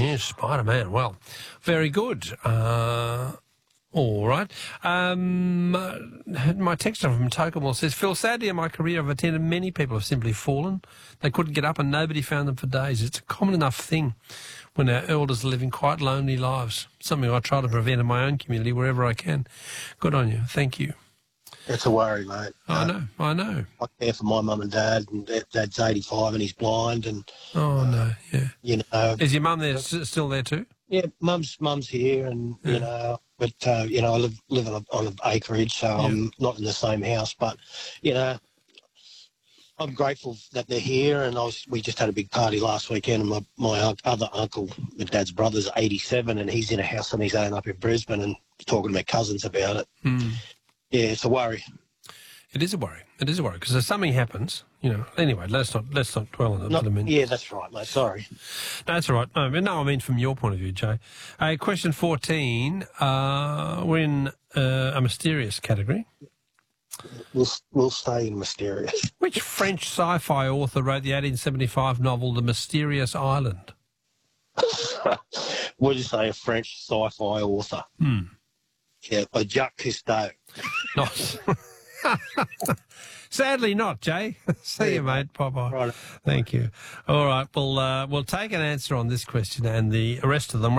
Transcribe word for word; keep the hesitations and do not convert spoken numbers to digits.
Yes, Spider-Man. Well, very good. Uh, all right. Um, uh, my texter from Tokemore says, Phil, sadly in my career I've attended many people have simply fallen. They couldn't get up and nobody found them for days. It's a common enough thing when our elders are living quite lonely lives, something I try to prevent in my own community wherever I can. Good on you. Thank you. It's a worry, mate. I Uh, know, I know. I care for my mum and dad, and dad- dad's eighty-five and he's blind, and, Oh, no, yeah. you know... Is your mum there, s- still there too? Yeah, mum's mum's here, and, Yeah. you know, but, uh, you know, I live, live on, a, on an acreage, so Yeah. I'm not in the same house, but, you know, I'm grateful that they're here, and I was, we just had a big party last weekend, and my, my un- other uncle, my dad's brother's eighty-seven, and he's in a house on his own up in Brisbane, and talking to my cousins about it. Mm. Yeah, it's a worry. It is a worry. It is a worry because if something happens, you know. Anyway, let's not let's not dwell on it Not, for a minute. yeah, that's right, mate. Sorry. No, that's all right. No, but no, I mean from your point of view, Jay. Uh, question fourteen. Uh, we're in uh, a mysterious category. We'll we'll stay in mysterious. Which French sci-fi author wrote the eighteen seventy-five novel *The Mysterious Island*? What did you say? A French sci-fi author? Hmm. Yeah, by Jacques Cousteau. Not. Sadly not, Jay. See Yeah, you, mate. Bye-bye. Right. Thank you. All right, well, uh, we'll take an answer on this question and the rest of them.